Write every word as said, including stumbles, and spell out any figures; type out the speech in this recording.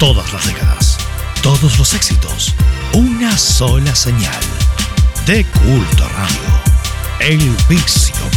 Todas las décadas, todos los éxitos, una sola señal. De Culto Radio, El Vicio